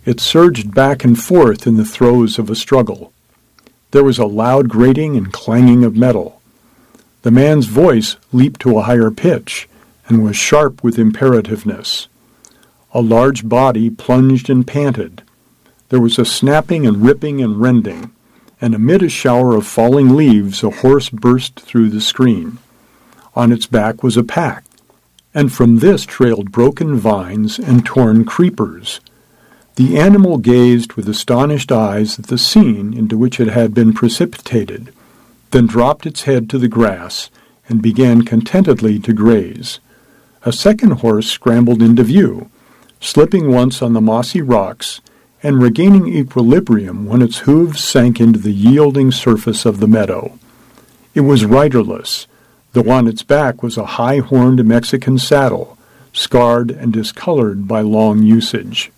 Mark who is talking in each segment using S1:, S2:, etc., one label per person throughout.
S1: It surged back and forth in the throes of a struggle. There was a loud grating and clanging of metal. The man's voice leaped to a higher pitch and was sharp with imperativeness. A large body plunged and panted. There was a snapping and ripping and rending, and amid a shower of falling leaves a horse burst through the screen. On its back was a pack, and from this trailed broken vines and torn creepers. The animal gazed with astonished eyes at the scene into which it had been precipitated, then dropped its head to the grass and began contentedly to graze. A second horse scrambled into view, slipping once on the mossy rocks and regaining equilibrium when its hooves sank into the yielding surface of the meadow. It was riderless, though on its back was a high-horned Mexican saddle, scarred and discolored by long usage.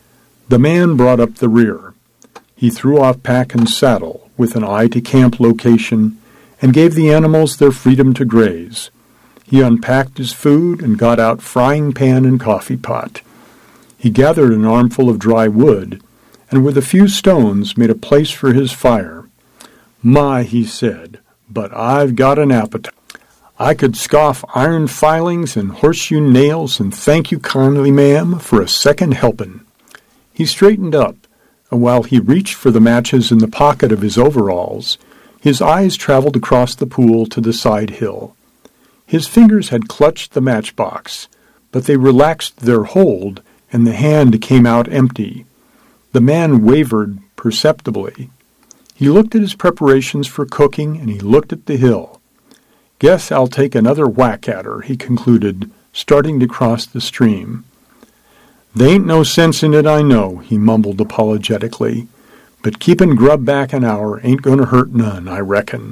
S1: The man brought up the rear. He threw off pack and saddle with an eye to camp location and gave the animals their freedom to graze. He unpacked his food and got out frying pan and coffee pot. He gathered an armful of dry wood and with a few stones made a place for his fire. "My," he said, "but I've got an appetite. I could scoff iron filings and horseshoe nails and thank you kindly, ma'am, for a second helpin'." He straightened up, and while he reached for the matches in the pocket of his overalls, his eyes traveled across the pool to the side hill. His fingers had clutched the matchbox, but they relaxed their hold, and the hand came out empty. The man wavered perceptibly. He looked at his preparations for cooking, and he looked at the hill. "Guess I'll take another whack at her," he concluded, starting to cross the stream. "They ain't no sense in it, I know," he mumbled apologetically, "but keepin' grub back an hour ain't going to hurt none, I reckon."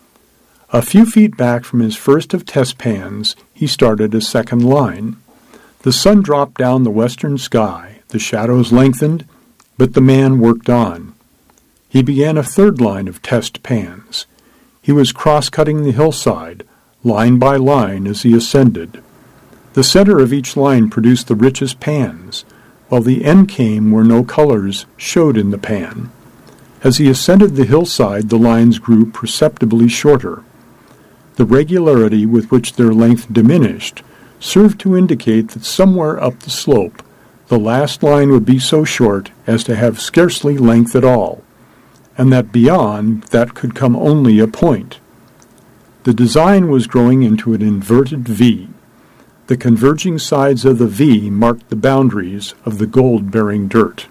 S1: A few feet back from his first of test pans, he started a second line. The sun dropped down the western sky, the shadows lengthened, but the man worked on. He began a third line of test pans. He was cross-cutting the hillside, line by line, as he ascended. The center of each line produced the richest pans, while the end came where no colors showed in the pan. As he ascended the hillside, the lines grew perceptibly shorter. The regularity with which their length diminished served to indicate that somewhere up the slope the last line would be so short as to have scarcely length at all, and that beyond that could come only a point. The design was growing into an inverted V. The converging sides of the V marked the boundaries of the gold-bearing dirt.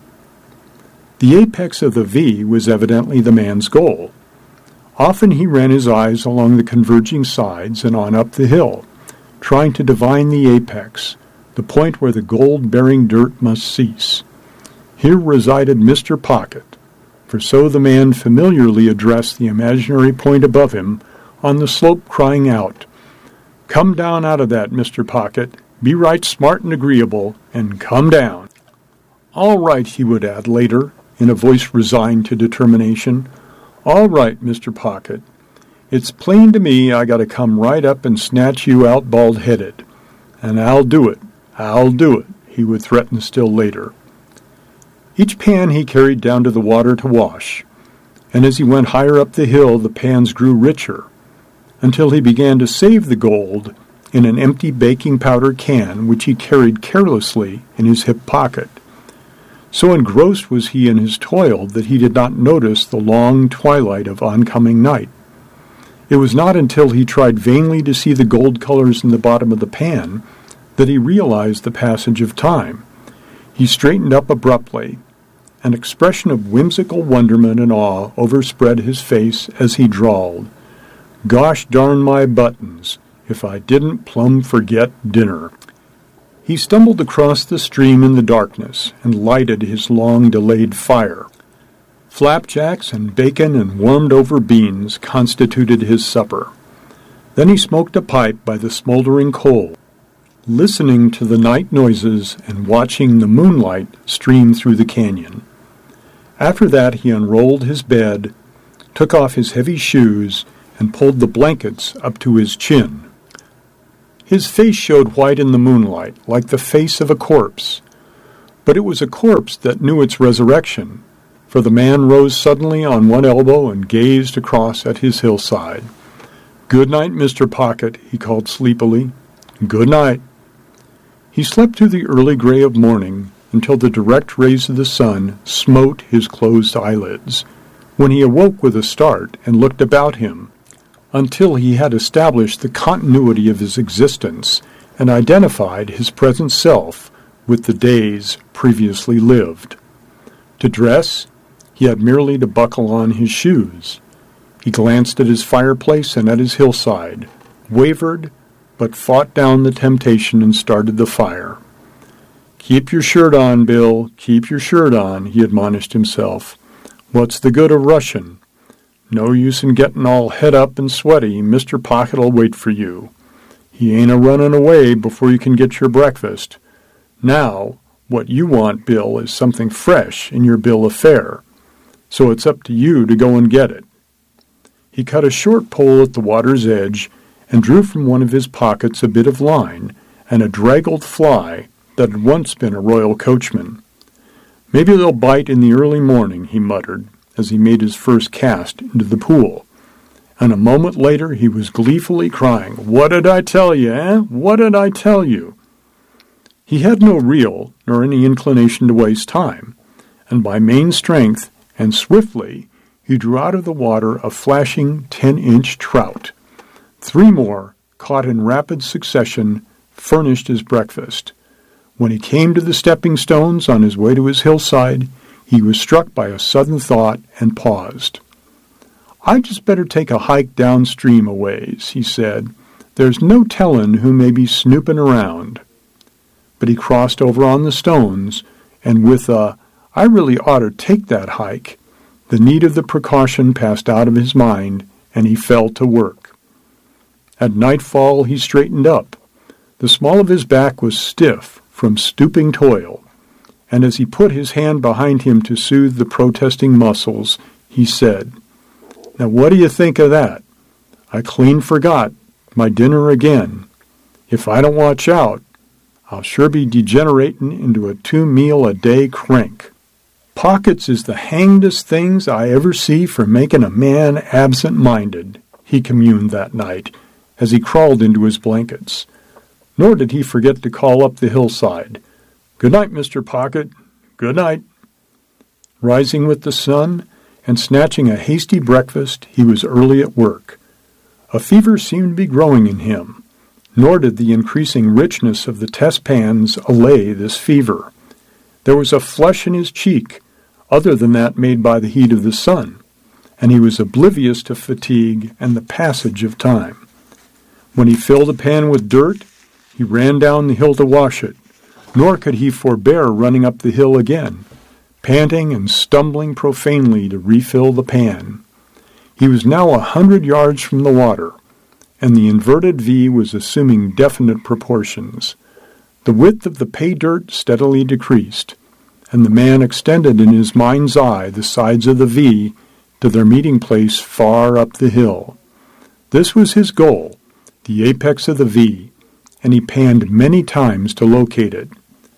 S1: The apex of the V was evidently the man's goal. Often he ran his eyes along the converging sides and on up the hill, trying to divine the apex, the point where the gold-bearing dirt must cease. Here resided Mr. Pocket, for so the man familiarly addressed the imaginary point above him on the slope, crying out, "Come down out of that, Mr. Pocket. Be right smart and agreeable, and come down." "All right," he would add later, in a voice resigned to determination. "All right, Mr. Pocket. It's plain to me I got to come right up and snatch you out bald-headed. And I'll do it. I'll do it," he would threaten still later. Each pan he carried down to the water to wash, and as he went higher up the hill the pans grew richer, until he began to save the gold in an empty baking powder can which he carried carelessly in his hip pocket. So engrossed was he in his toil that he did not notice the long twilight of oncoming night. It was not until he tried vainly to see the gold colors in the bottom of the pan that he realized the passage of time. He straightened up abruptly. An expression of whimsical wonderment and awe overspread his face as he drawled, "Gosh darn my buttons, if I didn't plumb forget dinner." He stumbled across the stream in the darkness and lighted his long-delayed fire. Flapjacks and bacon and warmed-over beans constituted his supper. Then he smoked a pipe by the smoldering coal, listening to the night noises and watching the moonlight stream through the canyon. After that he unrolled his bed, took off his heavy shoes, and pulled the blankets up to his chin. His face showed white in the moonlight, like the face of a corpse, But it was a corpse that knew its resurrection, for the man rose suddenly on one elbow and gazed across at his hillside. "Good night, Mr. Pocket," he called sleepily. "Good night." He slept through the early gray of morning until the direct rays of the sun smote his closed eyelids, when he awoke with a start and looked about him, until he had established the continuity of his existence and identified his present self with the days previously lived. To dress, he had merely to buckle on his shoes. He glanced at his fireplace and at his hillside, wavered, but fought down the temptation and started the fire. "Keep your shirt on, Bill, keep your shirt on," he admonished himself. "What's the good of rushing? No use in getting all het up and sweaty. Mr. Pocket'll wait for you. He ain't a-running away before you can get your breakfast. Now, what you want, Bill, is something fresh in your bill of fare, so it's up to you to go and get it." He cut a short pole at the water's edge and drew from one of his pockets a bit of line and a draggled fly that had once been a royal coachman. "Maybe they'll bite in the early morning," he muttered, as he made his first cast into the pool. And a moment later he was gleefully crying, "What did I tell you, eh? What did I tell you?" He had no reel nor any inclination to waste time, and by main strength and swiftly he drew out of the water a flashing 10-inch trout. 3 more, caught in rapid succession, furnished his breakfast. When he came to the stepping stones on his way to his hillside, he was struck by a sudden thought and paused. "I'd just better take a hike downstream a ways," he said. "There's no tellin' who may be snooping around." But he crossed over on the stones, and with a "I really ought to take that hike," the need of the precaution passed out of his mind, and he fell to work. At nightfall he straightened up. The small of his back was stiff from stooping toil, and as he put his hand behind him to soothe the protesting muscles, he said, "Now what do you think of that? I clean forgot my dinner again. If I don't watch out, I'll sure be degeneratin' into a 2-meal-a-day crank. Pockets is the hangdest things I ever see for making a man absent-minded," he communed that night, as he crawled into his blankets. Nor did he forget to call up the hillside, "Good night, Mr. Pocket. Good night." Rising with the sun and snatching a hasty breakfast, he was early at work. A fever seemed to be growing in him, nor did the increasing richness of the test pans allay this fever. There was a flush in his cheek, other than that made by the heat of the sun, and he was oblivious to fatigue and the passage of time. When he filled a pan with dirt, he ran down the hill to wash it, nor could he forbear running up the hill again, panting and stumbling profanely to refill the pan. He was now 100 yards from the water, and the inverted V was assuming definite proportions. The width of the pay dirt steadily decreased, and the man extended in his mind's eye the sides of the V to their meeting place far up the hill. This was his goal, the apex of the V, and he panned many times to locate it.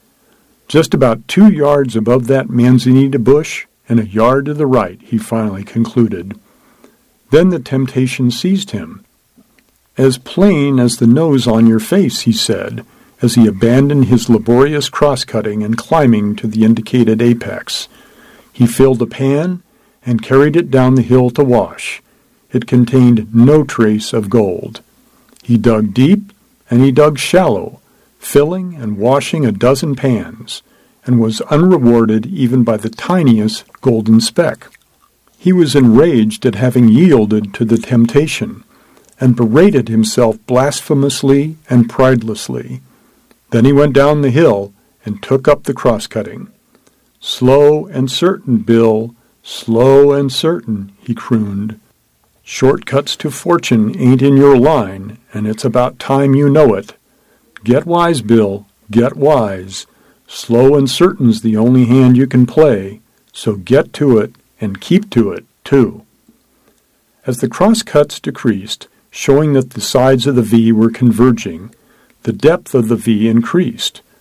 S1: Just about 2 yards above that manzanita bush and a yard to the right, he finally concluded. Then the temptation seized him. "As plain as the nose on your face," he said, as he abandoned his laborious cross-cutting and climbing to the indicated apex. He filled a pan and carried it down the hill to wash. It contained no trace of gold. He dug deep and he dug shallow, filling and washing a dozen pans, and was unrewarded even by the tiniest golden speck. He was enraged at having yielded to the temptation, and berated himself blasphemously and pridelessly. Then he went down the hill and took up the cross-cutting. "Slow and certain, Bill, slow and certain," he crooned. "Shortcuts to fortune ain't in your line, and it's about time you know it. Get wise, Bill, get wise. Slow and certain's the only hand you can play, so get to it and keep to it, too." As the cross-cuts decreased, showing that the sides of the V were converging, the depth of the V increased.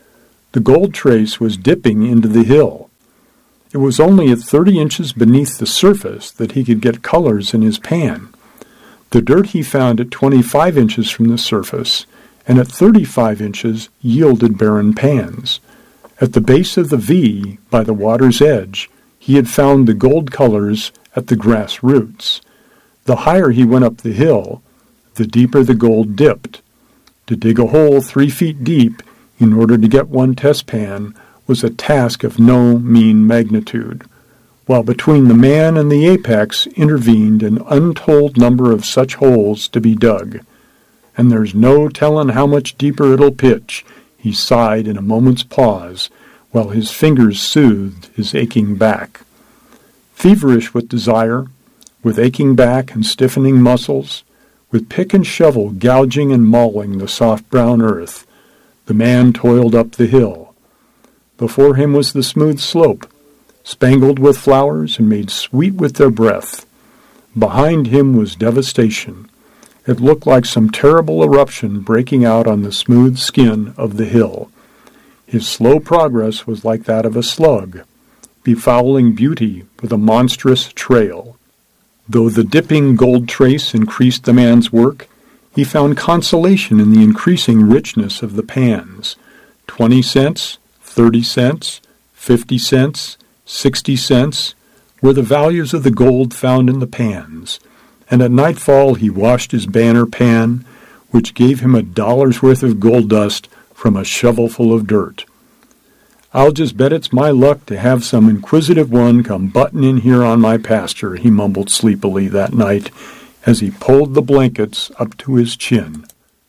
S1: The gold trace was dipping into the hill. It was only at 30 inches beneath the surface that he could get colors in his pan. The dirt he found at 25 inches from the surface and at 35 inches yielded barren pans. At the base of the V, by the water's edge, he had found the gold colors at the grass roots. The higher he went up the hill, the deeper the gold dipped. To dig a hole 3 feet deep in order to get one test pan was a task of no mean magnitude, while between the man and the apex intervened an untold number of such holes to be dug. And there's no tellin' how much deeper it'll pitch, he sighed in a moment's pause, while his fingers soothed his aching back. Feverish with desire, with aching back and stiffening muscles, with pick and shovel gouging and mauling the soft brown earth, the man toiled up the hill. Before him was the smooth slope, spangled with flowers and made sweet with their breath. Behind him was devastation. It looked like some terrible eruption breaking out on the smooth skin of the hill. His slow progress was like that of a slug, befouling beauty with a monstrous trail. Though the dipping gold trace increased the man's work, he found consolation in the increasing richness of the pans. 20 cents, 30 cents, 50 cents, 60 cents were the values of the gold found in the pans, and at nightfall he washed his banner pan, which gave him $1's worth of gold dust from a shovelful of dirt. "I'll just bet it's my luck to have some inquisitive one come buttin' in here on my pasture," he mumbled sleepily that night as he pulled the blankets up to his chin.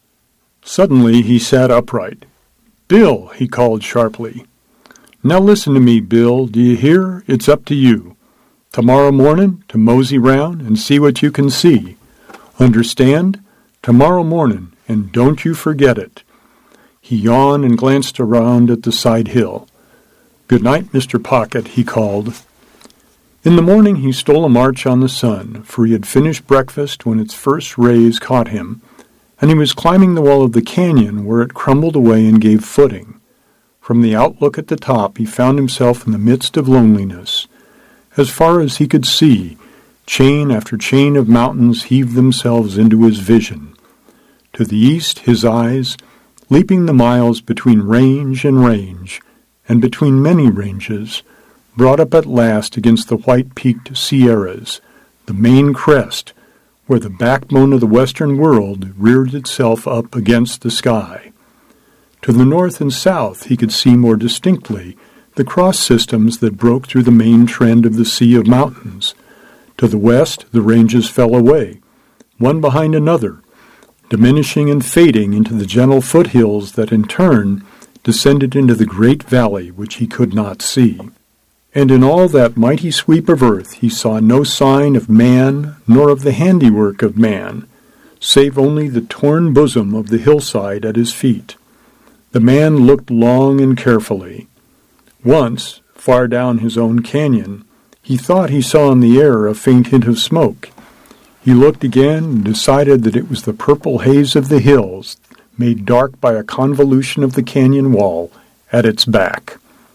S1: Suddenly he sat upright. "Bill," he called sharply. "Now listen to me, Bill, do you hear? It's up to you. Tomorrow morning to mosey round and see what you can see. Understand? Tomorrow morning, and don't you forget it." He yawned and glanced around at the side hill. "Good night, Mr. Pocket," he called. In the morning he stole a march on the sun, for he had finished breakfast when its first rays caught him, and he was climbing the wall of the canyon where it crumbled away and gave footing. From the outlook at the top he found himself in the midst of loneliness. As far as he could see, chain after chain of mountains heaved themselves into his vision. To the east his eyes, leaping the miles between range and range, and between many ranges, brought up at last against the white-peaked Sierras, the main crest, where the backbone of the western world reared itself up against the sky. To the north and south he could see more distinctly the cross systems that broke through the main trend of the sea of mountains. To the west the ranges fell away, one behind another, diminishing and fading into the gentle foothills that in turn descended into the great valley which he could not see. And in all that mighty sweep of earth he saw no sign of man nor of the handiwork of man, save only the torn bosom of the hillside at his feet. The man looked long and carefully. Once, far down his own canyon, he thought he saw in the air a faint hint of smoke. He looked again and decided that it was the purple haze of the hills, made dark by a convolution of the canyon wall at its back.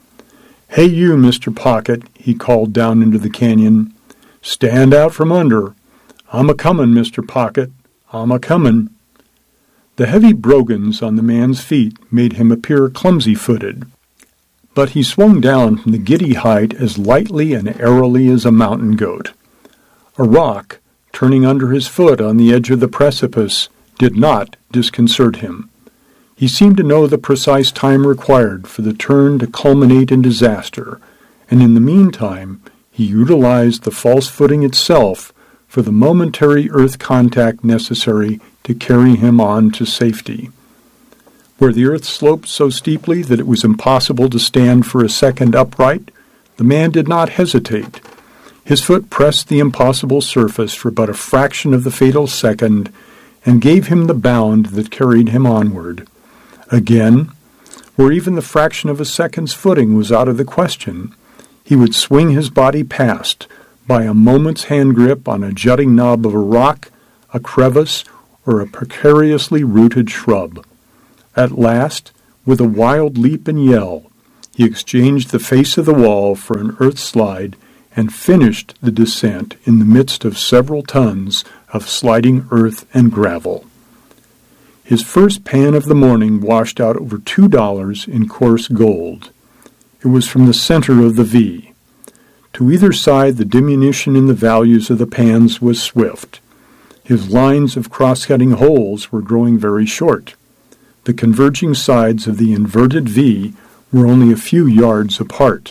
S1: "Hey you, Mr. Pocket," he called down into the canyon. "Stand out from under. I'm a-comin', Mr. Pocket. I'm a-comin'." The heavy brogans on the man's feet made him appear clumsy-footed, but he swung down from the giddy height as lightly and airily as a mountain goat. A rock, turning under his foot on the edge of the precipice, did not disconcert him. He seemed to know the precise time required for the turn to culminate in disaster, and in the meantime he utilized the false footing itself for the momentary earth contact necessary to carry him on to safety. Where the earth sloped so steeply that it was impossible to stand for a second upright, the man did not hesitate. His foot pressed the impossible surface for but a fraction of the fatal second and gave him the bound that carried him onward. Again, where even the fraction of a second's footing was out of the question, he would swing his body past by a moment's hand grip on a jutting knob of a rock, a crevice, or a precariously rooted shrub. At last, With a wild leap and yell, he exchanged the face of the wall for an earth slide and finished the descent in the midst of several tons of sliding earth and gravel. His first pan of the morning washed out over $2 in coarse gold. It was from the center of the V. To either side, the diminution in the values of the pans was swift. His lines of cross-cutting holes were growing very short. The converging sides of the inverted V were only a few yards apart.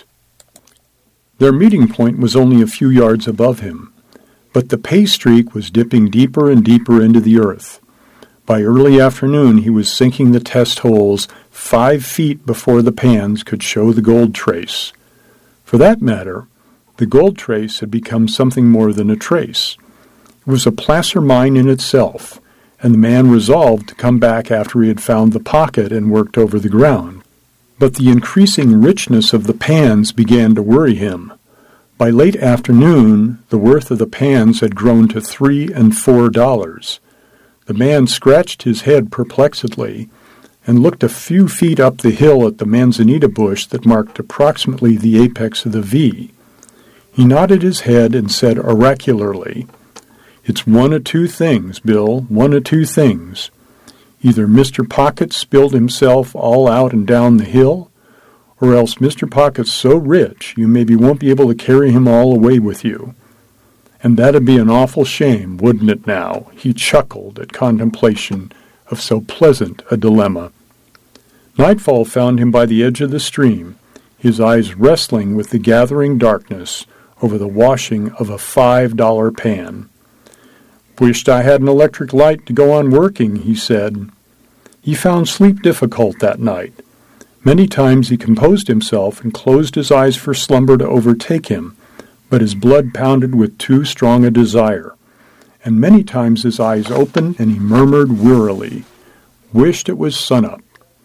S1: Their meeting point was only a few yards above him, but the pay streak was dipping deeper and deeper into the earth. By early afternoon, he was sinking the test holes 5 feet before the pans could show the gold trace. For that matter, the gold trace had become something more than a trace. It was a placer mine in itself, and the man resolved to come back after he had found the pocket and worked over the ground. But the increasing richness of the pans began to worry him. By late afternoon, the worth of the pans had grown to $3 and $4. The man scratched his head perplexedly and looked a few feet up the hill at the manzanita bush that marked approximately the apex of the V. He nodded his head and said oracularly, "It's one of two things, Bill, one of two things. Either Mr. Pocket spilled himself all out and down the hill, or else Mr. Pocket's so rich you maybe won't be able to carry him all away with you. And that'd be an awful shame, wouldn't it now?" He chuckled at contemplation of so pleasant a dilemma. Nightfall found him by the edge of the stream, his eyes wrestling with the gathering darkness over the washing of a $5 pan. "Wished I had an electric light to go on working," he said. He found sleep difficult that night. Many times he composed himself and closed his eyes for slumber to overtake him, but his blood pounded with too strong a desire. And many times his eyes opened and he murmured wearily, "Wished it was sunup."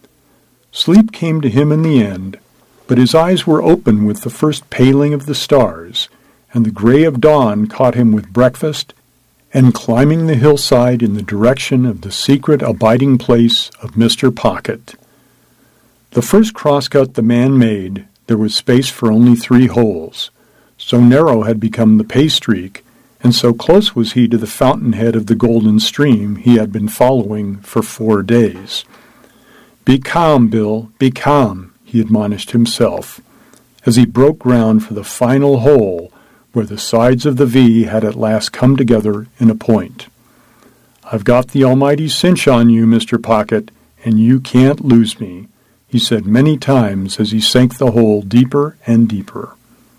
S1: Sleep came to him in the end, but his eyes were open with the first paling of the stars, and the gray of dawn caught him with breakfast and climbing the hillside in the direction of the secret abiding place of Mr. Pocket. The first crosscut the man made, there was space for only 3 holes. So narrow had become the pay streak, and so close was he to the fountainhead of the golden stream he had been following for 4 days. "Be calm, Bill, be calm," he admonished himself, as he broke ground for the final hole where the sides of the V had at last come together in a point. "I've got the almighty cinch on you, Mr. Pocket, and you can't lose me," he said many times as he sank the hole deeper and deeper.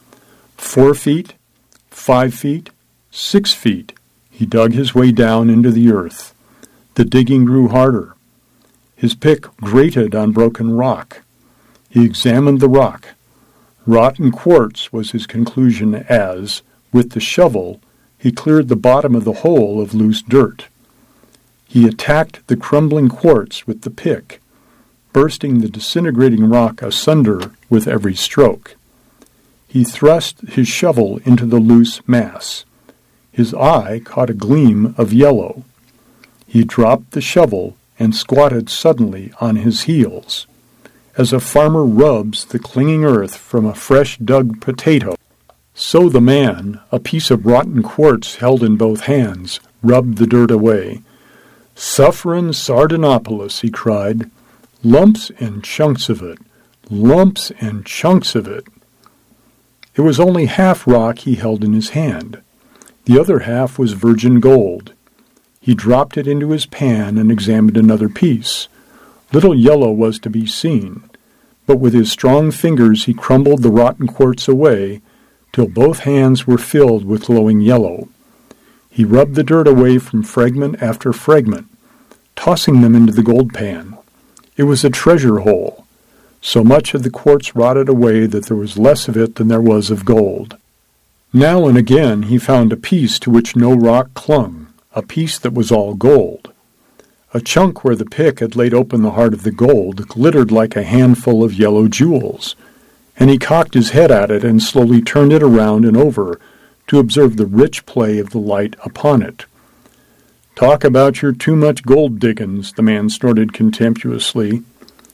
S1: 4 feet, 5 feet, 6 feet, he dug his way down into the earth. The digging grew harder. His pick grated on broken rock. He examined the rock. Rotten quartz was his conclusion as, with the shovel, he cleared the bottom of the hole of loose dirt. He attacked the crumbling quartz with the pick, bursting the disintegrating rock asunder with every stroke. He thrust his shovel into the loose mass. His eye caught a gleam of yellow. He dropped the shovel and squatted suddenly on his heels, as a farmer rubs the clinging earth from a fresh-dug potato. So the man, a piece of rotten quartz held in both hands, rubbed the dirt away. "Sufferin' Sardanapalus," he cried. "Lumps and chunks of it, lumps and chunks of it." It was only half rock he held in his hand. The other half was virgin gold. He dropped it into his pan and examined another piece. Little yellow was to be seen, but with his strong fingers he crumbled the rotten quartz away till both hands were filled with glowing yellow. He rubbed the dirt away from fragment after fragment, tossing them into the gold pan. It was a treasure hole. So much of the quartz rotted away that there was less of it than there was of gold. Now and again he found a piece to which no rock clung, a piece that was all gold. A chunk where the pick had laid open the heart of the gold glittered like a handful of yellow jewels, and he cocked his head at it and slowly turned it around and over to observe the rich play of the light upon it. "Talk about your too much gold diggin's," the man snorted contemptuously.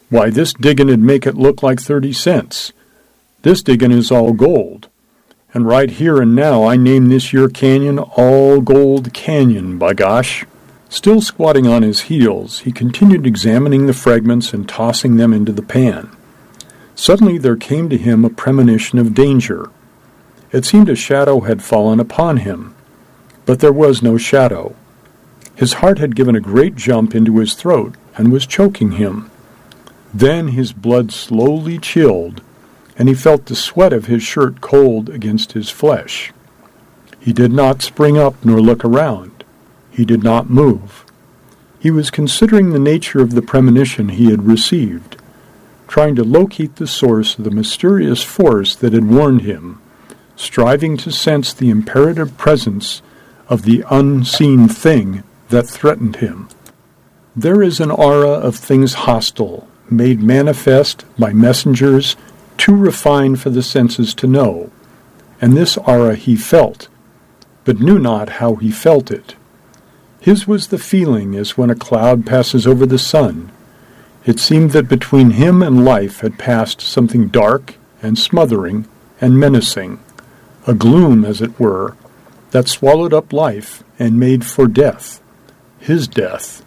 S1: Why, this diggin' 'd make it look like 30 cents. This diggin' is all gold. And right here and now I name this year canyon All Gold Canyon, by gosh." Still squatting on his heels, he continued examining the fragments and tossing them into the pan. Suddenly there came to him a premonition of danger. It seemed a shadow had fallen upon him, but there was no shadow. His heart had given a great jump into his throat and was choking him. Then his blood slowly chilled, and he felt the sweat of his shirt cold against his flesh. He did not spring up nor look around. He did not move. He was considering the nature of the premonition he had received, trying to locate the source of the mysterious force that had warned him, striving to sense the imperative presence of the unseen thing that threatened him. There is an aura of things hostile, made manifest by messengers too refined for the senses to know, and this aura he felt, but knew not how he felt it. His was the feeling as when a cloud passes over the sun. It seemed that between him and life had passed something dark and smothering and menacing, a gloom, as it were, that swallowed up life and made for death, his death.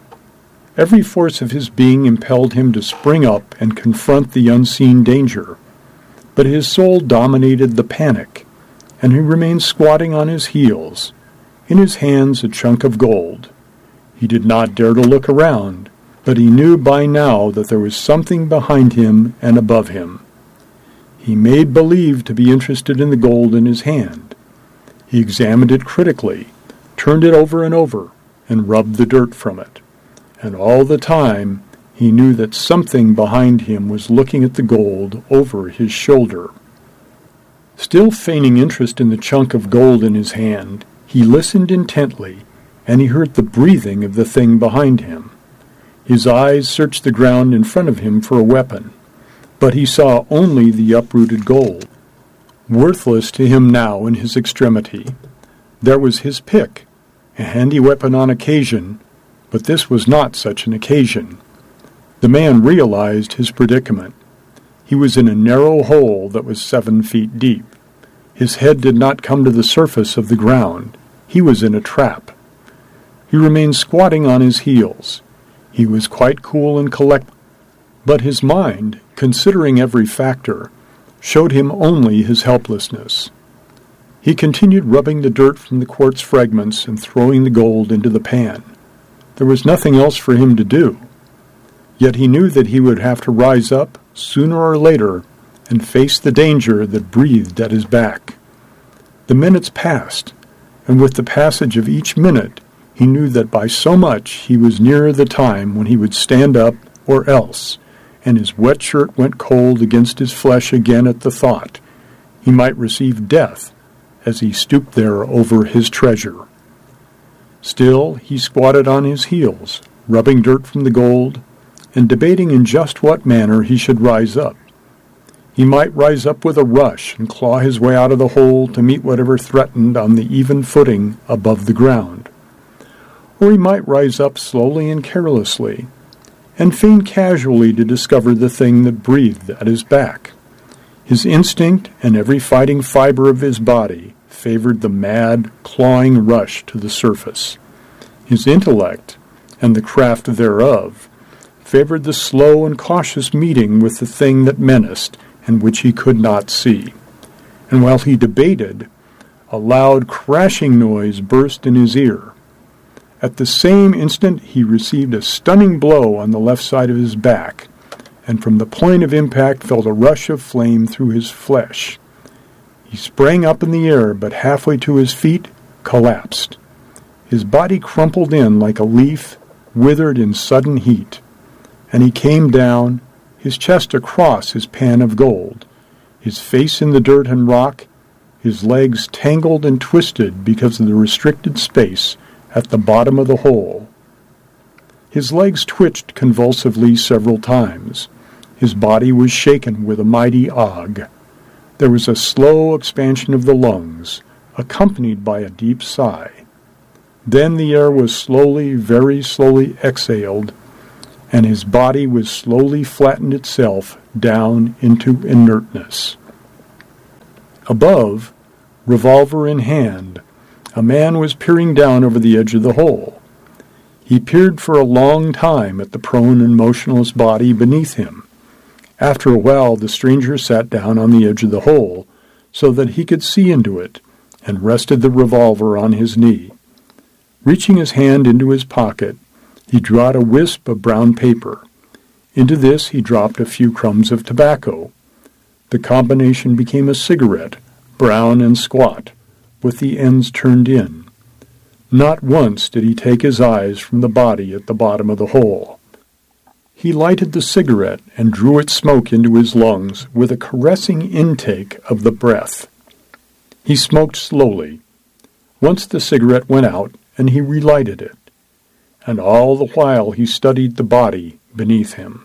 S1: Every force of his being impelled him to spring up and confront the unseen danger, but his soul dominated the panic, and he remained squatting on his heels, in his hands a chunk of gold. He did not dare to look around, but he knew by now that there was something behind him and above him. He made believe to be interested in the gold in his hand. He examined it critically, turned it over and over, and rubbed the dirt from it. And all the time he knew that something behind him was looking at the gold over his shoulder. Still feigning interest in the chunk of gold in his hand, he listened intently, and he heard the breathing of the thing behind him. His eyes searched the ground in front of him for a weapon, but he saw only the uprooted gold, worthless to him now in his extremity. There was his pick, a handy weapon on occasion, but this was not such an occasion. The man realized his predicament. He was in a narrow hole that was 7 feet deep. His head did not come to the surface of the ground. He was in a trap. He remained squatting on his heels. He was quite cool and collected, but his mind, considering every factor, showed him only his helplessness. He continued rubbing the dirt from the quartz fragments and throwing the gold into the pan. There was nothing else for him to do. Yet he knew that he would have to rise up, sooner or later, and face the danger that breathed at his back. The minutes passed, and with the passage of each minute, he knew that by so much he was nearer the time when he would stand up or else, and his wet shirt went cold against his flesh again at the thought. He might receive death as he stooped there over his treasure. Still, he squatted on his heels, rubbing dirt from the gold, and debating in just what manner he should rise up. He might rise up with a rush and claw his way out of the hole to meet whatever threatened on the even footing above the ground. Or he might rise up slowly and carelessly, and feign casually to discover the thing that breathed at his back. His instinct and every fighting fiber of his body favored the mad, clawing rush to the surface. His intellect, and the craft thereof, favored the slow and cautious meeting with the thing that menaced and which he could not see. And while he debated, a loud crashing noise burst in his ear. At the same instant he received a stunning blow on the left side of his back, and from the point of impact felt a rush of flame through his flesh. He sprang up in the air, but halfway to his feet, collapsed. His body crumpled in like a leaf, withered in sudden heat, and he came down, his chest across his pan of gold, his face in the dirt and rock, his legs tangled and twisted because of the restricted space at the bottom of the hole. His legs twitched convulsively several times. His body was shaken with a mighty ague. There was a slow expansion of the lungs, accompanied by a deep sigh. Then the air was slowly, very slowly exhaled, and his body was slowly flattened itself down into inertness. Above, revolver in hand, a man was peering down over the edge of the hole. He peered for a long time at the prone and motionless body beneath him. After a while, the stranger sat down on the edge of the hole so that he could see into it, and rested the revolver on his knee. Reaching his hand into his pocket, he drew out a wisp of brown paper. Into this he dropped a few crumbs of tobacco. The combination became a cigarette, brown and squat, with the ends turned in. Not once did he take his eyes from the body at the bottom of the hole. He lighted the cigarette and drew its smoke into his lungs with a caressing intake of the breath. He smoked slowly. Once the cigarette went out, and he relighted it. And all the while he studied the body beneath him.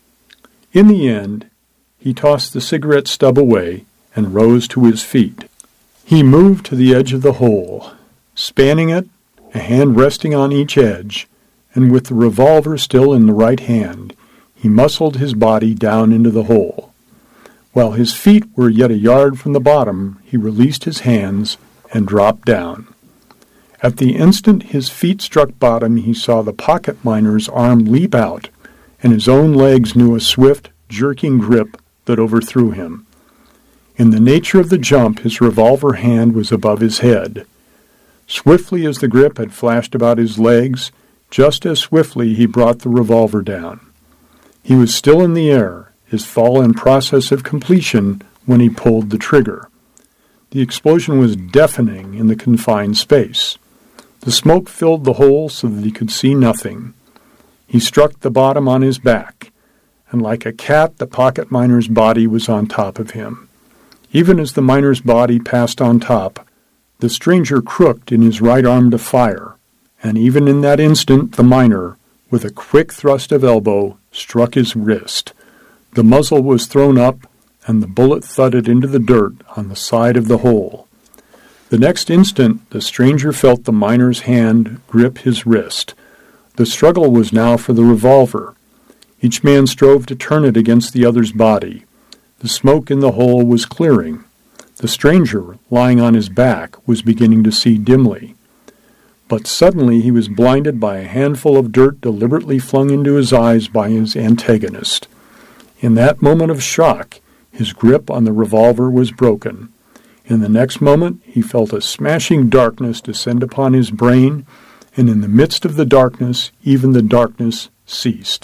S1: In the end, he tossed the cigarette stub away and rose to his feet. He moved to the edge of the hole, spanning it, a hand resting on each edge, and with the revolver still in the right hand, he muscled his body down into the hole. While his feet were yet a yard from the bottom, he released his hands and dropped down. At the instant his feet struck bottom, he saw the pocket miner's arm leap out, and his own legs knew a swift, jerking grip that overthrew him. In the nature of the jump, his revolver hand was above his head. Swiftly as the grip had flashed about his legs, just as swiftly he brought the revolver down. He was still in the air, his fall in process of completion, when he pulled the trigger. The explosion was deafening in the confined space. The smoke filled the hole so that he could see nothing. He struck the bottom on his back, and like a cat the pocket miner's body was on top of him. Even as the miner's body passed on top, the stranger crooked in his right arm to fire, and even in that instant the miner, with a quick thrust of elbow, struck his wrist. The muzzle was thrown up, and the bullet thudded into the dirt on the side of the hole. The next instant the stranger felt the miner's hand grip his wrist. The struggle was now for the revolver. Each man strove to turn it against the other's body. The smoke in the hole was clearing. The stranger, lying on his back, was beginning to see dimly. But suddenly he was blinded by a handful of dirt deliberately flung into his eyes by his antagonist. In that moment of shock, his grip on the revolver was broken. In the next moment, he felt a smashing darkness descend upon his brain, and in the midst of the darkness, even the darkness ceased.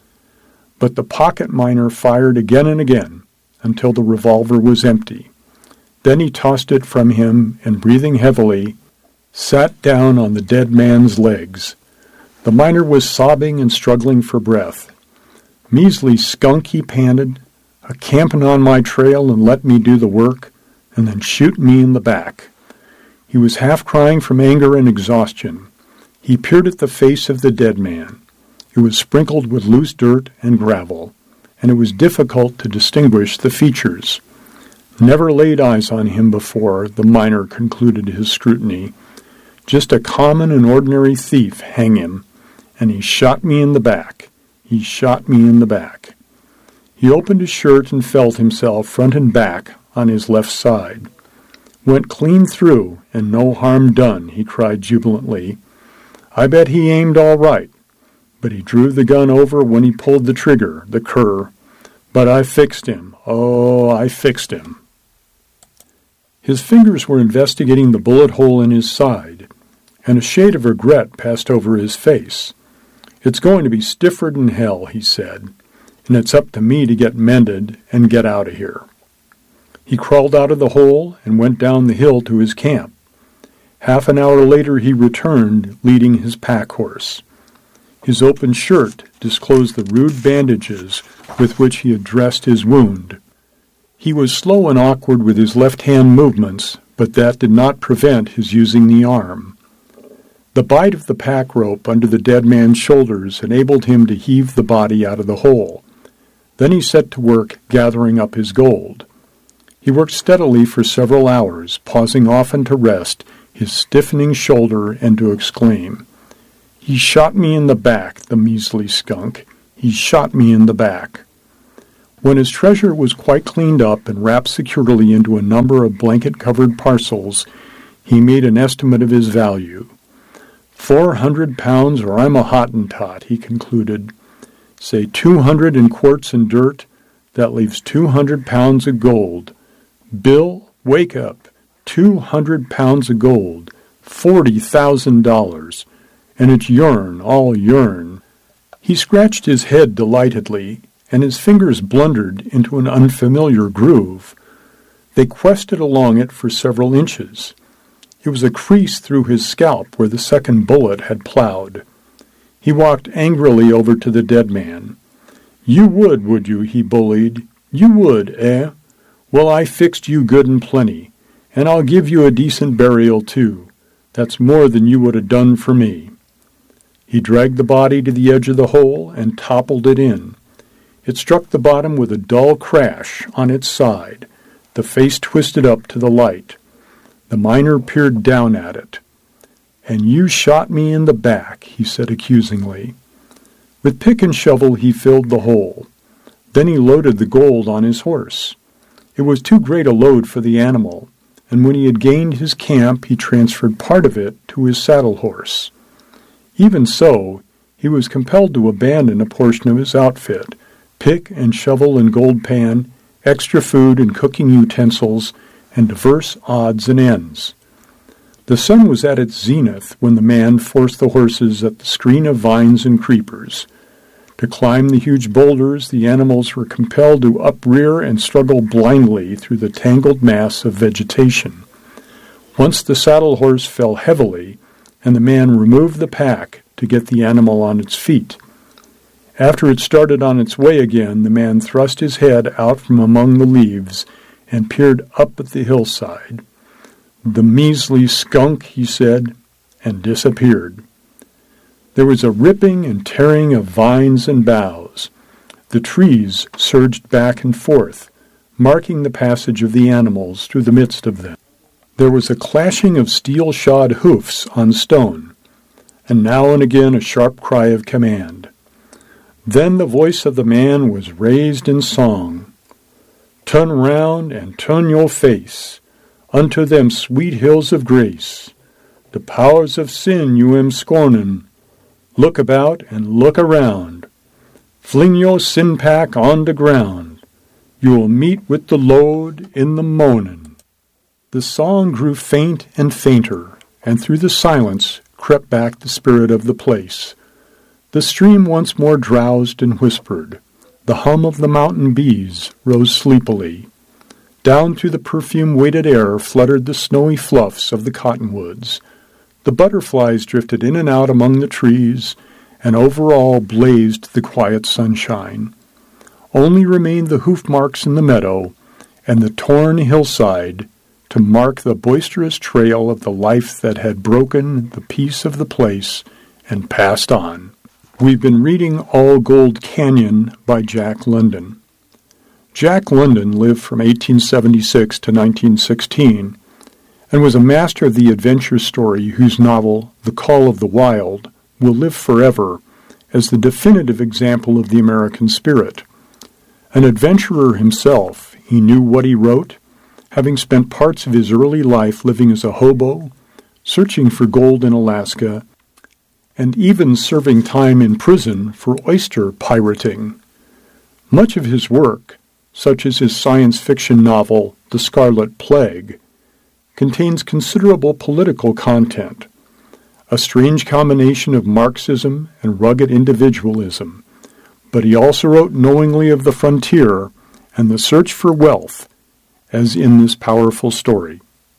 S1: But the pocket miner fired again and again, until the revolver was empty. Then he tossed it from him, and breathing heavily, sat down on the dead man's legs. The miner was sobbing and struggling for breath. "Measly skunk," he panted, "a campin' on my trail and let me do the work, and then shoot me in the back." He was half crying from anger and exhaustion. He peered at the face of the dead man. It was sprinkled with loose dirt and gravel, and it was difficult to distinguish the features. Never laid eyes on him before, the miner concluded his scrutiny. Just a common and ordinary thief, hang him, and he shot me in the back. He shot me in the back. He opened his shirt and felt himself front and back on his left side. "Went clean through, and no harm done," he cried jubilantly. "I bet he aimed all right, but he drew the gun over when he pulled the trigger, the cur. But I fixed him. Oh, I fixed him." His fingers were investigating the bullet hole in his side, and a shade of regret passed over his face. "It's going to be stiffer than hell," he said, "and it's up to me to get mended and get out of here." He crawled out of the hole and went down the hill to his camp. Half an hour later he returned, leading his pack horse. His open shirt disclosed the rude bandages with which he had dressed his wound. He was slow and awkward with his left-hand movements, but that did not prevent his using the arm. The bite of the pack rope under the dead man's shoulders enabled him to heave the body out of the hole. Then he set to work gathering up his gold. He worked steadily for several hours, pausing often to rest his stiffening shoulder and to exclaim, "He shot me in the back, the measly skunk. he shot me in the back. When his treasure was quite cleaned up and wrapped securely into a number of blanket-covered parcels, he made an estimate of his value. 400 pounds or I'm a Hottentot, he concluded. Say 200 in quartz and dirt, that leaves 200 pounds of gold. Bill, wake up. 200 pounds of gold. $40,000. And it's urine, all urine. He scratched his head delightedly, and his fingers blundered into an unfamiliar groove. They quested along it for several inches. It was a crease through his scalp where the second bullet had plowed. He walked angrily over to the dead man. "You would you?" he bullied. "You would, eh? Well, I fixed you good and plenty, and I'll give you a decent burial, too. That's more than you would have done for me." He dragged the body to the edge of the hole and toppled it in. It struck the bottom with a dull crash on its side. The face twisted up to the light. The miner peered down at it. "And you shot me in the back," he said accusingly. With pick and shovel he filled the hole. Then he loaded the gold on his horse. It was too great a load for the animal, and when he had gained his camp he transferred part of it to his saddle horse. Even so, he was compelled to abandon a portion of his outfit, pick and shovel and gold pan, extra food and cooking utensils, and diverse odds and ends. The sun was at its zenith when the man forced the horses at the screen of vines and creepers. To climb the huge boulders, the animals were compelled to uprear and struggle blindly through the tangled mass of vegetation. Once the saddle horse fell heavily, and the man removed the pack to get the animal on its feet. After it started on its way again, the man thrust his head out from among the leaves and peered up at the hillside. "The measly skunk," he said, and disappeared. There was a ripping and tearing of vines and boughs. The trees surged back and forth, marking the passage of the animals through the midst of them. There was a clashing of steel-shod hoofs on stone, and now and again a sharp cry of command. Then the voice of the man was raised in song. "Turn round and turn your face unto them sweet hills of grace. The powers of sin you am scornin'. Look about and look around. Fling your sin pack on the ground. You'll meet with the Lord in the mornin'." The song grew faint and fainter, and through the silence crept back the spirit of the place. The stream once more drowsed and whispered. The hum of the mountain bees rose sleepily. Down through the perfume-weighted air fluttered the snowy fluffs of the cottonwoods. The butterflies drifted in and out among the trees, and over all blazed the quiet sunshine. Only remained the hoof marks in the meadow and the torn hillside to mark the boisterous trail of the life that had broken the peace of the place and passed on. We've been reading All Gold Canyon by Jack London. Jack London lived from 1876 to 1916 and was a master of the adventure story whose novel, The Call of the Wild, will live forever as the definitive example of the American spirit. An adventurer himself, he knew what he wrote, having spent parts of his early life living as a hobo, searching for gold in Alaska, and even serving time in prison for oyster pirating. Much of his work, such as his science fiction novel, The Scarlet Plague, contains considerable political content, a strange combination of Marxism and rugged individualism, but he also wrote knowingly of the frontier and the search for wealth, as in this powerful story.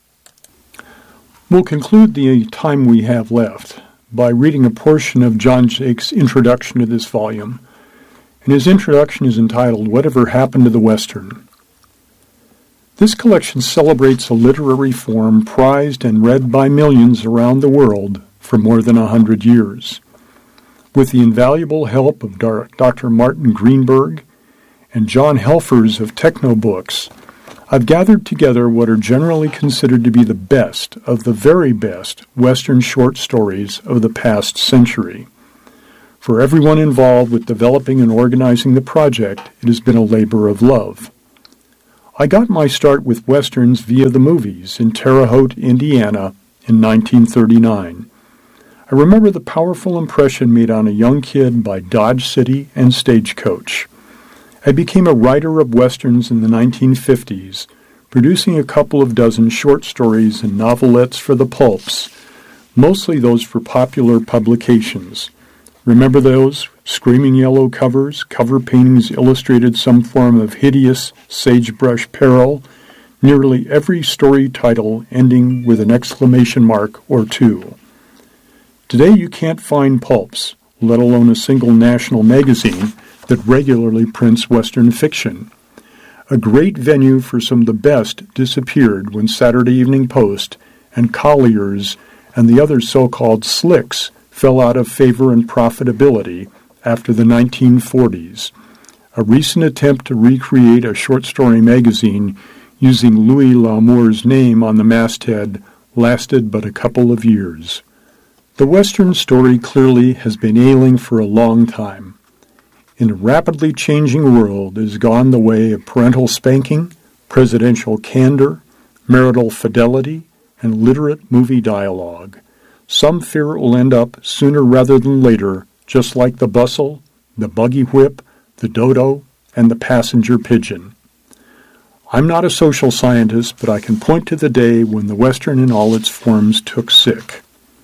S1: We'll conclude the time we have left by reading a portion of John Jake's introduction to this volume, and his introduction is entitled Whatever Happened to the Western. This collection celebrates a literary form prized and read by millions around the world for more than 100 years. With the invaluable help of Dr. Martin Greenberg and John Helfers of TechnoBooks, I've gathered together what are generally considered to be the best of the very best Western short stories of the past century. For everyone involved with developing and organizing the project, it has been a labor of love. I got my start with Westerns via the movies in Terre Haute, Indiana, in 1939. I remember the powerful impression made on a young kid by Dodge City and Stagecoach. I became a writer of Westerns in the 1950s, producing a couple of dozen short stories and novelettes for the pulps, mostly those for popular publications. Remember those? Screaming yellow covers, cover paintings illustrated some form of hideous sagebrush peril, nearly every story title ending with an exclamation mark or two. Today you can't find pulps, let alone a single national magazine that regularly prints Western fiction. A great venue for some of the best disappeared when Saturday Evening Post and Collier's and the other so-called slicks fell out of favor and profitability after the 1940s. A recent attempt to recreate a short story magazine using Louis L'Amour's name on the masthead lasted but a couple of years. The Western story clearly has been ailing for a long time. In a rapidly changing world, it has gone the way of parental spanking, presidential candor, marital fidelity, and literate movie dialogue. Some fear it will end up sooner rather than later, just like the bustle, the buggy whip, the dodo, and the passenger pigeon. I'm not a social scientist, but I can point to the day when the Western in all its forms took sick.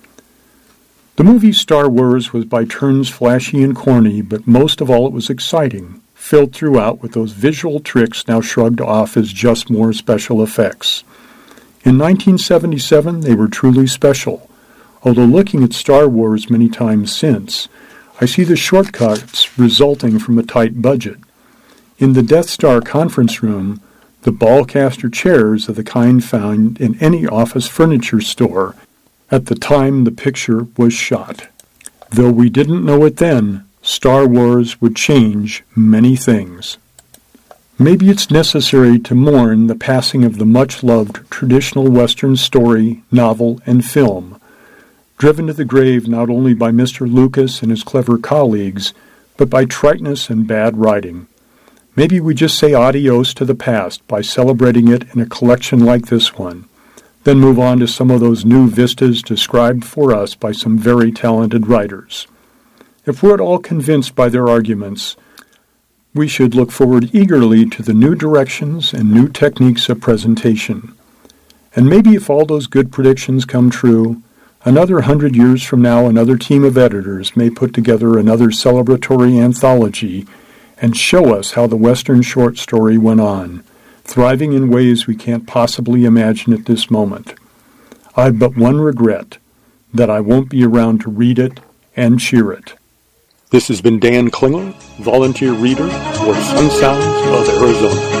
S1: The movie Star Wars was by turns flashy and corny, but most of all it was exciting, filled throughout with those visual tricks now shrugged off as just more special effects. In 1977, they were truly special. Although looking at Star Wars many times since, I see the shortcuts resulting from a tight budget. In the Death Star conference room, the ballcaster chairs of the kind found in any office furniture store at the time the picture was shot. Though we didn't know it then, Star Wars would change many things. Maybe it's necessary to mourn the passing of the much-loved traditional Western story, novel, and film, driven to the grave not only by Mr. Lucas and his clever colleagues, but by triteness and bad writing. Maybe we just say adios to the past by celebrating it in a collection like this one, then move on to some of those new vistas described for us by some very talented writers. If we're at all convinced by their arguments, we should look forward eagerly to the new directions and new techniques of presentation. And maybe if all those good predictions come true, another 100 years from now another team of editors may put together another celebratory anthology and show us how the Western short story went on, thriving in ways we can't possibly imagine at this moment. I've but one regret, that I won't be around to read it and cheer it. This has been Dan Klingler, volunteer reader for Sun Sounds of Arizona.